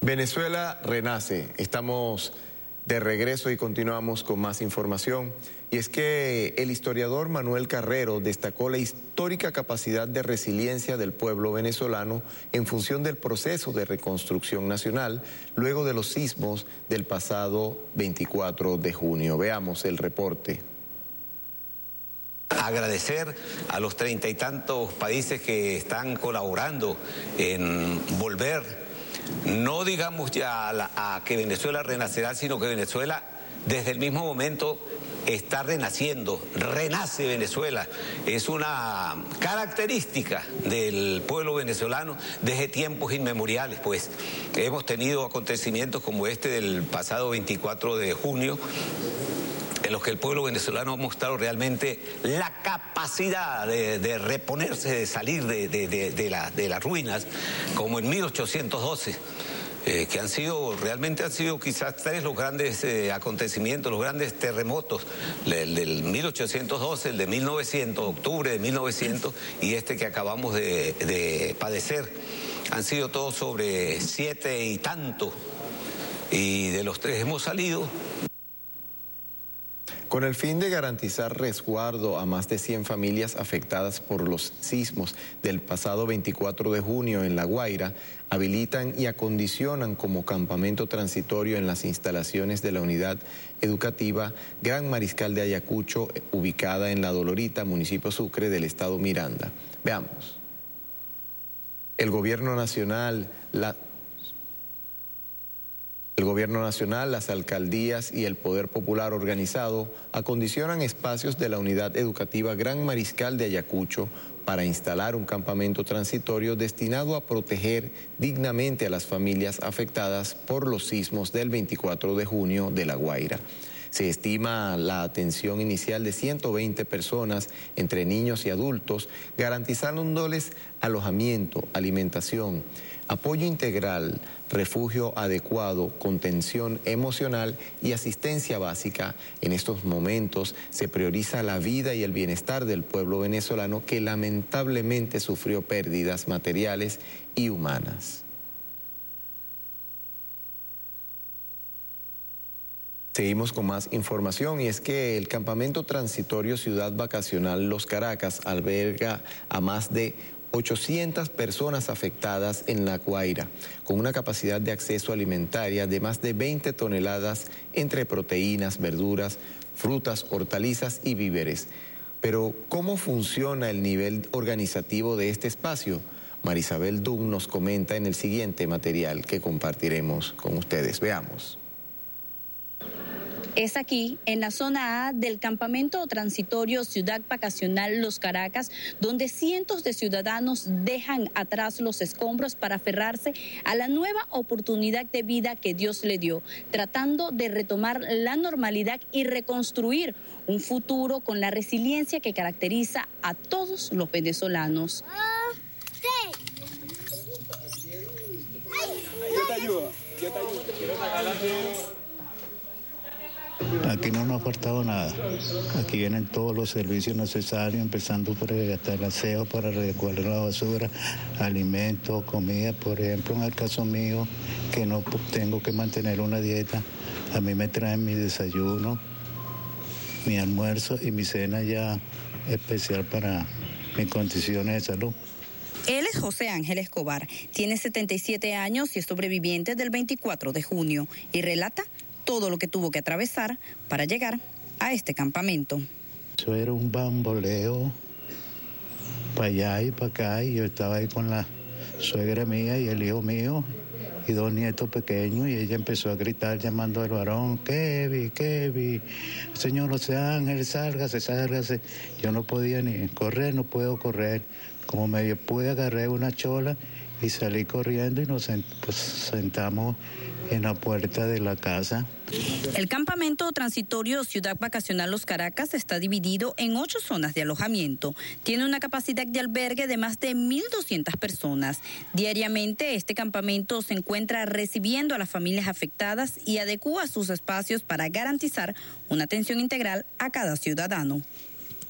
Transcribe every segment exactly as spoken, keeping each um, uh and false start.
Venezuela renace. Estamos de regreso y continuamos con más información. Y es que el historiador Manuel Carrero destacó la histórica capacidad de resiliencia del pueblo venezolano en función del proceso de reconstrucción nacional luego de los sismos del pasado veinticuatro de junio. Veamos el reporte. Agradecer a los treinta y tantos países que están colaborando en volver, no digamos ya a, la, a que Venezuela renacerá, sino que Venezuela desde el mismo momento está renaciendo, renace Venezuela. Es una característica del pueblo venezolano desde tiempos inmemoriales, pues hemos tenido acontecimientos como este del pasado veinticuatro de junio, en los que el pueblo venezolano ha mostrado realmente la capacidad de, de reponerse, de salir de, de, de, de, la, de las ruinas, como en mil ochocientos doce. Eh, que han sido, realmente han sido quizás tres los grandes eh, acontecimientos, los grandes terremotos, el del mil ochocientos doce, el de mil novecientos, octubre de mil novecientos, y este que acabamos de, de padecer. Han sido todos sobre siete y tanto, y de los tres hemos salido. Con el fin de garantizar resguardo a más de cien familias afectadas por los sismos del pasado veinticuatro de junio en La Guaira, habilitan y acondicionan como campamento transitorio en las instalaciones de la unidad educativa Gran Mariscal de Ayacucho, ubicada en La Dolorita, municipio Sucre del estado Miranda. Veamos. El gobierno nacional, la... El Gobierno Nacional, las alcaldías y el Poder Popular organizado acondicionan espacios de la Unidad Educativa Gran Mariscal de Ayacucho para instalar un campamento transitorio destinado a proteger dignamente a las familias afectadas por los sismos del veinticuatro de junio de La Guaira. Se estima la atención inicial de ciento veinte personas, entre niños y adultos, garantizándoles alojamiento, alimentación, apoyo integral, refugio adecuado, contención emocional y asistencia básica. En estos momentos se prioriza la vida y el bienestar del pueblo venezolano que lamentablemente sufrió pérdidas materiales y humanas. Seguimos con más información y es que el campamento transitorio Ciudad Vacacional Los Caracas alberga a más de ochocientas personas afectadas en La Guaira, con una capacidad de acceso alimentaria de más de veinte toneladas entre proteínas, verduras, frutas, hortalizas y víveres. Pero, ¿cómo funciona el nivel organizativo de este espacio? Marisabel Dunn nos comenta en el siguiente material que compartiremos con ustedes. Veamos. Es aquí, en la zona A del campamento transitorio Ciudad Vacacional Los Caracas, donde cientos de ciudadanos dejan atrás los escombros para aferrarse a la nueva oportunidad de vida que Dios le dio, tratando de retomar la normalidad y reconstruir un futuro con la resiliencia que caracteriza a todos los venezolanos. Yo te ayudo, yo te ayudo. Quiero sacar Aquí no nos ha faltado nada. Aquí vienen todos los servicios necesarios, empezando por el, hasta el aseo para recoger la basura, alimentos, comida. Por ejemplo, en el caso mío, que no tengo que mantener una dieta, a mí me traen mi desayuno, mi almuerzo y mi cena ya especial para mis condiciones de salud. Él es José Ángel Escobar, tiene setenta y siete años y es sobreviviente del veinticuatro de junio y relata todo lo que tuvo que atravesar para llegar a este campamento. Eso era un bamboleo para allá y para acá, y yo estaba ahí con la suegra mía y el hijo mío y dos nietos pequeños, y ella empezó a gritar llamando al varón: Kevin, Kevin, señor José Ángel, sálgase, sálgase. Yo no podía ni correr, no puedo correr. Como medio pude, agarré una chola y salí corriendo y nos pues, sentamos en la puerta de la casa. El campamento transitorio Ciudad Vacacional Los Caracas está dividido en ocho zonas de alojamiento. Tiene una capacidad de albergue de más de mil doscientas personas. Diariamente este campamento se encuentra recibiendo a las familias afectadas y adecúa sus espacios para garantizar una atención integral a cada ciudadano.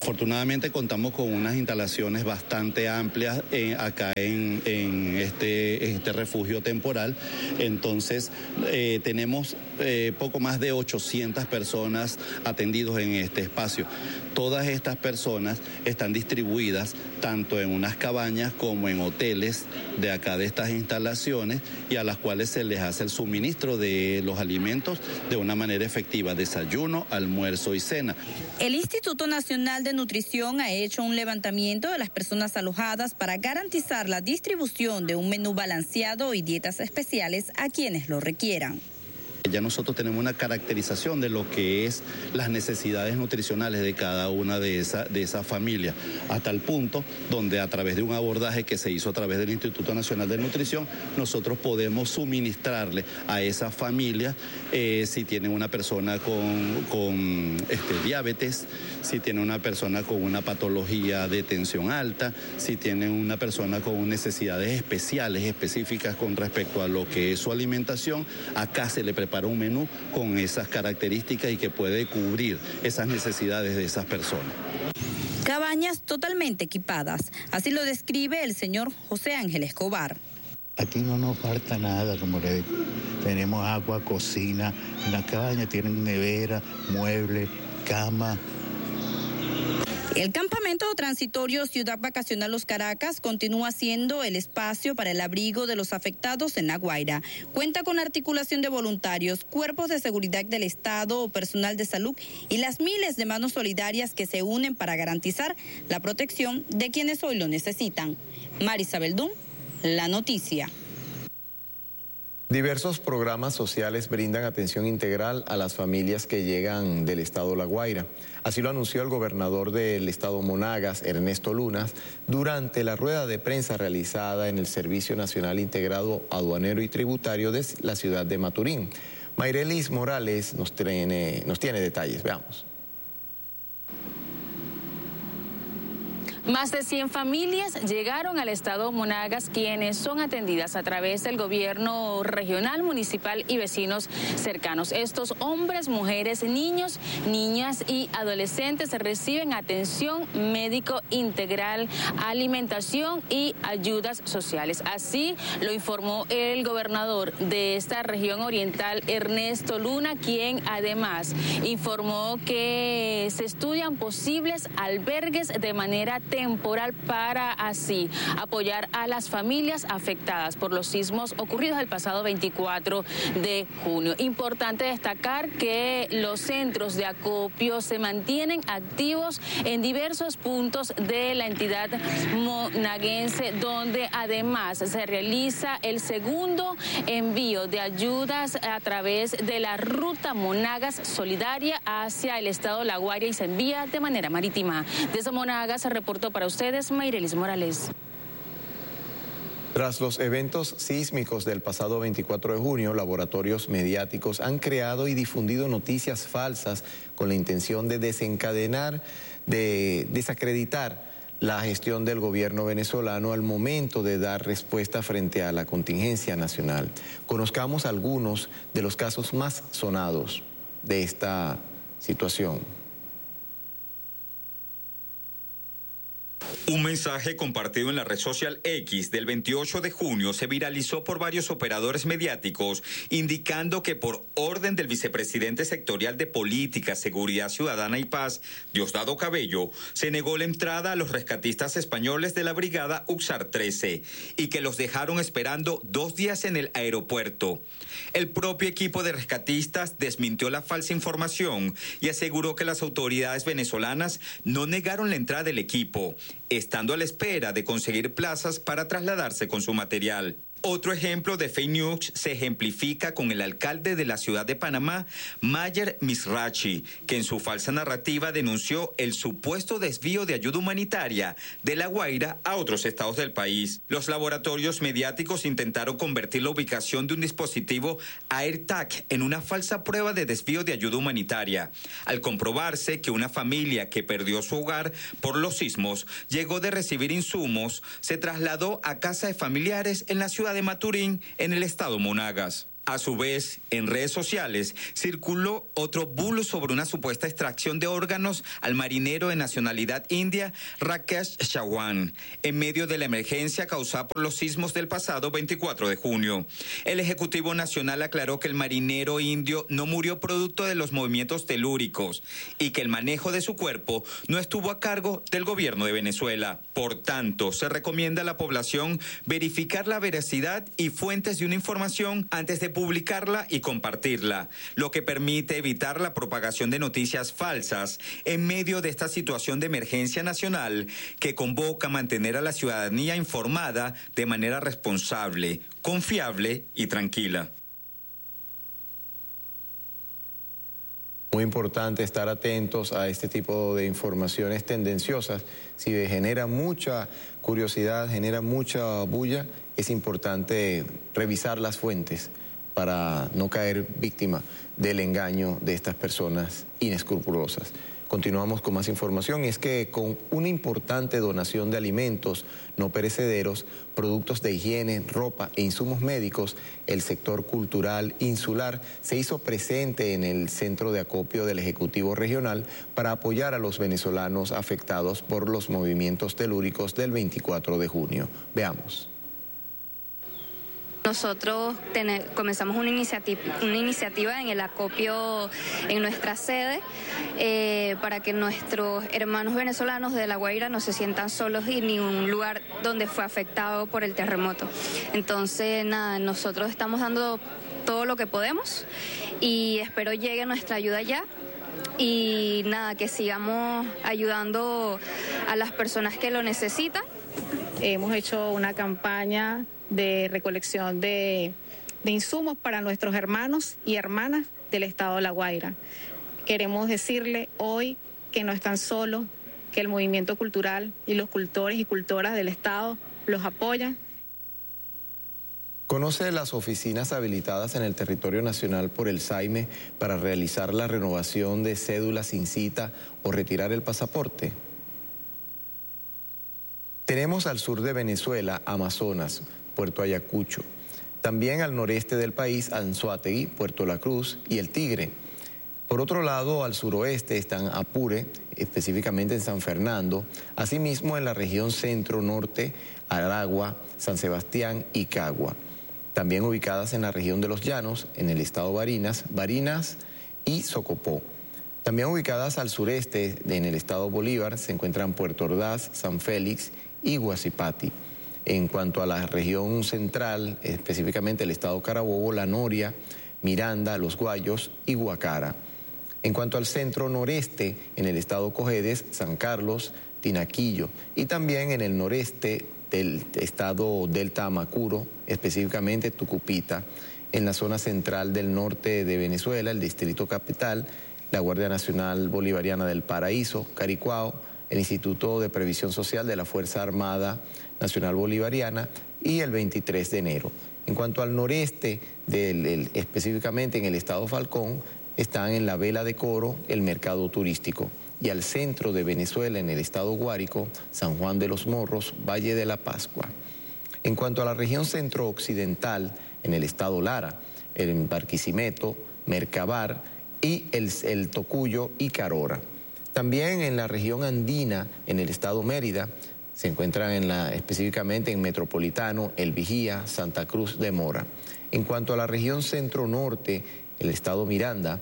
Afortunadamente contamos con unas instalaciones bastante amplias eh, acá en, en este, este refugio temporal. Entonces eh, tenemos eh, poco más de ochocientas personas atendidos en este espacio. Todas estas personas están distribuidas tanto en unas cabañas como en hoteles de acá de estas instalaciones y a las cuales se les hace el suministro de los alimentos de una manera efectiva, desayuno, almuerzo y cena. El Instituto Nacional de Nutrición ha hecho un levantamiento de las personas alojadas para garantizar la distribución de un menú balanceado y dietas especiales a quienes lo requieran. Ya nosotros tenemos una caracterización de lo que es las necesidades nutricionales de cada una de esas de esas familias, hasta el punto donde a través de un abordaje que se hizo a través del Instituto Nacional de Nutrición, nosotros podemos suministrarle a esas familias eh, si tienen una persona con, con este, diabetes, si tiene una persona con una patología de tensión alta, si tiene una persona con necesidades especiales, específicas con respecto a lo que es su alimentación. Acá se le prepara para un menú con esas características y que puede cubrir esas necesidades de esas personas. Cabañas totalmente equipadas, así lo describe el señor José Ángel Escobar. Aquí no nos falta nada, como le digo. Tenemos agua, cocina, en la cabaña tienen nevera, muebles, cama. El campamento transitorio Ciudad Vacacional Los Caracas continúa siendo el espacio para el abrigo de los afectados en La Guaira. Cuenta con articulación de voluntarios, cuerpos de seguridad del Estado o personal de salud y las miles de manos solidarias que se unen para garantizar la protección de quienes hoy lo necesitan. Marisabel Dún, La Noticia. Diversos programas sociales brindan atención integral a las familias que llegan del estado La Guaira. Así lo anunció el gobernador del estado Monagas, Ernesto Lunas, durante la rueda de prensa realizada en el Servicio Nacional Integrado Aduanero y Tributario de la ciudad de Maturín. Mayrelis Morales nos tiene, nos tiene detalles, veamos. Más de cien familias llegaron al estado Monagas, quienes son atendidas a través del gobierno regional, municipal y vecinos cercanos. Estos hombres, mujeres, niños, niñas y adolescentes reciben atención médico integral, alimentación y ayudas sociales. Así lo informó el gobernador de esta región oriental, Ernesto Luna, quien además informó que se estudian posibles albergues de manera temporal para así apoyar a las familias afectadas por los sismos ocurridos el pasado veinticuatro de junio. Importante destacar que los centros de acopio se mantienen activos en diversos puntos de la entidad monaguense, donde además se realiza el segundo envío de ayudas a través de la ruta Monagas Solidaria hacia el estado La Guaira y se envía de manera marítima. Desde Monagas se reportó para ustedes Mayrelis Morales. Tras los eventos sísmicos del pasado veinticuatro de junio, laboratorios mediáticos han creado y difundido noticias falsas con la intención de desencadenar, de desacreditar la gestión del gobierno venezolano al momento de dar respuesta frente a la contingencia nacional. Conozcamos algunos de los casos más sonados de esta situación. Un mensaje compartido en la red social X del veintiocho de junio se viralizó por varios operadores mediáticos, indicando que por orden del vicepresidente sectorial de Política, Seguridad Ciudadana y Paz, Diosdado Cabello, se negó la entrada a los rescatistas españoles de la brigada Uxar trece y que los dejaron esperando dos días en el aeropuerto. El propio equipo de rescatistas desmintió la falsa información y aseguró que las autoridades venezolanas no negaron la entrada del equipo, estando a la espera de conseguir plazas para trasladarse con su material. Otro ejemplo de fake news se ejemplifica con el alcalde de la ciudad de Panamá, Mayer Misrachi, que en su falsa narrativa denunció el supuesto desvío de ayuda humanitaria de La Guaira a otros estados del país. Los laboratorios mediáticos intentaron convertir la ubicación de un dispositivo AirTag en una falsa prueba de desvío de ayuda humanitaria, al comprobarse que una familia que perdió su hogar por los sismos llegó de recibir insumos, se trasladó a casa de familiares en la ciudad de Maturín, en el estado Monagas. A su vez, en redes sociales circuló otro bulo sobre una supuesta extracción de órganos al marinero de nacionalidad india Rakesh Chauhan, en medio de la emergencia causada por los sismos del pasado veinticuatro de junio. El Ejecutivo Nacional aclaró que el marinero indio no murió producto de los movimientos telúricos y que el manejo de su cuerpo no estuvo a cargo del gobierno de Venezuela. Por tanto, se recomienda a la población verificar la veracidad y fuentes de una información antes de publicarla y compartirla, lo que permite evitar la propagación de noticias falsas en medio de esta situación de emergencia nacional que convoca a mantener a la ciudadanía informada de manera responsable, confiable y tranquila. Muy importante estar atentos a este tipo de informaciones tendenciosas. Si genera mucha curiosidad, genera mucha bulla, es importante revisar las fuentes para no caer víctima del engaño de estas personas inescrupulosas. Continuamos con más información y es que con una importante donación de alimentos no perecederos, productos de higiene, ropa e insumos médicos, el sector cultural insular se hizo presente en el centro de acopio del Ejecutivo Regional para apoyar a los venezolanos afectados por los movimientos telúricos del veinticuatro de junio. Veamos. Nosotros tener, comenzamos una iniciativa, una iniciativa en el acopio en nuestra sede eh, para que nuestros hermanos venezolanos de La Guaira no se sientan solos en ningún lugar donde fue afectado por el terremoto. Entonces, nada, nosotros estamos dando todo lo que podemos y espero llegue nuestra ayuda ya. Y nada, que sigamos ayudando a las personas que lo necesitan. Hemos hecho una campaña de recolección de, de insumos para nuestros hermanos y hermanas del estado de La Guaira. Queremos decirle hoy que no están solos, que el movimiento cultural y los cultores y cultoras del estado los apoyan. Conoce las oficinas habilitadas en el territorio nacional por el SAIME para realizar la renovación de cédulas sin cita o retirar el pasaporte. Tenemos al sur de Venezuela, Amazonas, Puerto Ayacucho. También al noreste del país, Anzoátegui, Puerto La Cruz y El Tigre. Por otro lado, al suroeste están Apure, específicamente en San Fernando. Asimismo, en la región centro-norte, Aragua, San Sebastián y Cagua. También ubicadas en la región de los Llanos, en el estado Barinas, Barinas y Socopó. También ubicadas al sureste, en el estado Bolívar, se encuentran Puerto Ordaz, San Félix y Guasipati. En cuanto a la región central, específicamente el estado Carabobo, La Noria, Miranda, Los Guayos y Guacara. En cuanto al centro noreste, en el estado Cojedes, San Carlos, Tinaquillo y también en el noreste del estado Delta Amacuro, específicamente Tucupita, en la zona central del norte de Venezuela, el Distrito Capital, la Guardia Nacional Bolivariana del Paraíso, Caricuao, el Instituto de Previsión Social de la Fuerza Armada Nacional Bolivariana y el veintitrés de enero. En cuanto al noreste, del, el, específicamente en el estado Falcón, están en la Vela de Coro, el Mercado Turístico. Y al centro de Venezuela, en el estado Guárico, San Juan de los Morros, Valle de la Pascua. En cuanto a la región centro-occidental, en el estado Lara, el Barquisimeto, Mercabar y el, el Tocuyo y Carora. También en la región andina, en el estado Mérida, se encuentran en la, específicamente en Metropolitano, El Vigía, Santa Cruz de Mora. En cuanto a la región centro-norte, el estado Miranda,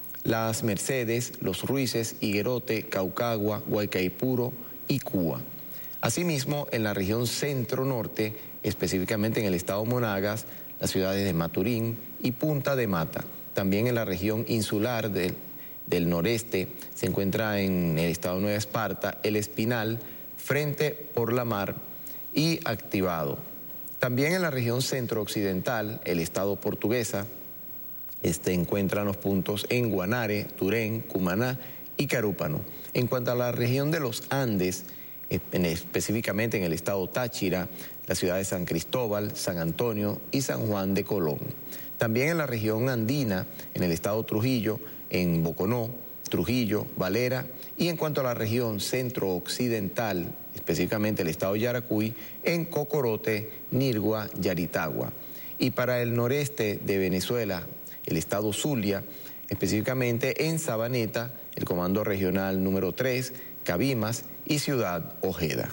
Las Mercedes, Los Ruices, Higuerote, Caucagua, Guaycaipuro y Cuba. Asimismo, en la región centro-norte, específicamente en el estado Monagas, las ciudades de Maturín y Punta de Mata. También en la región insular del, del noreste se encuentra en el estado Nueva Esparta, El Espinal, Frente por la Mar y Activado. También en la región centro-occidental, el estado Portuguesa, este encuentran los puntos en Guanare, Turén, Cumaná y Carúpano. En cuanto a la región de los Andes, específicamente en el estado Táchira, la ciudad de San Cristóbal, San Antonio y San Juan de Colón. También en la región andina, en el estado Trujillo, en Boconó, Trujillo, Valera, y en cuanto a la región centro-occidental, específicamente el estado Yaracuy, en Cocorote, Nirgua, Yaritagua. y para el noreste de Venezuela, el estado Zulia, específicamente en Sabaneta, el Comando Regional número tres, Cabimas y Ciudad Ojeda.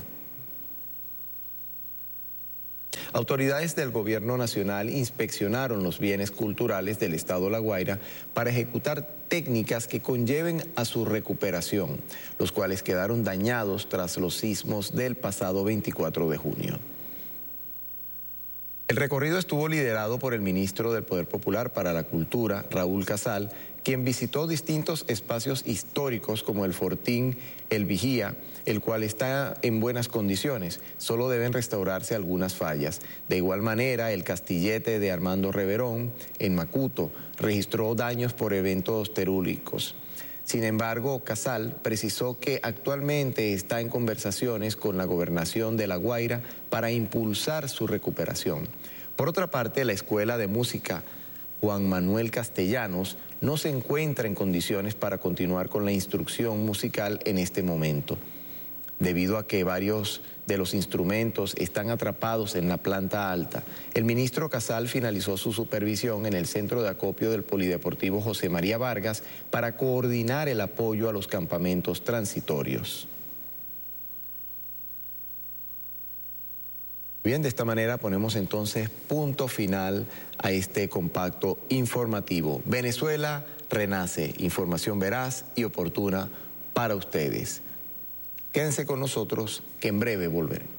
Autoridades del Gobierno Nacional inspeccionaron los bienes culturales del estado La Guaira para ejecutar técnicas que conlleven a su recuperación, los cuales quedaron dañados tras los sismos del pasado veinticuatro de junio. El recorrido estuvo liderado por el ministro del Poder Popular para la Cultura, Raúl Casal, quien visitó distintos espacios históricos como el Fortín, el Vigía, el cual está en buenas condiciones, solo deben restaurarse algunas fallas. De igual manera, el Castillete de Armando Reverón, en Macuto, registró daños por eventos terúlicos. Sin embargo, Casal precisó que actualmente está en conversaciones con la Gobernación de La Guaira para impulsar su recuperación. Por otra parte, la Escuela de Música Juan Manuel Castellanos no se encuentra en condiciones para continuar con la instrucción musical en este momento, debido a que varios de los instrumentos están atrapados en la planta alta. El ministro Casal finalizó su supervisión en el centro de acopio del Polideportivo José María Vargas para coordinar el apoyo a los campamentos transitorios. Bien, de esta manera ponemos entonces punto final a este compacto informativo. Venezuela renace, información veraz y oportuna para ustedes. Quédense con nosotros, que en breve volveremos.